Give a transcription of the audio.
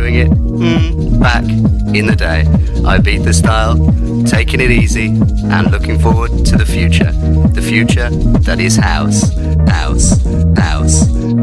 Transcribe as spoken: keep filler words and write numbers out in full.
doing it mm, back in the day. I beat the style, taking it easy, and looking forward to the future. The future that is house, house, house.